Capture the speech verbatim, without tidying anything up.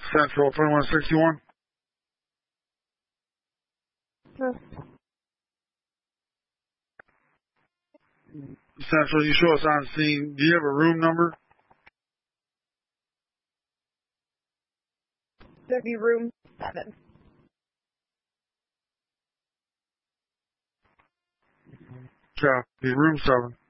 Central twenty-one sixty-one. Yes. Central, you show us on scene. Do you have a room number? That'd be room seven. Copy. Room seven.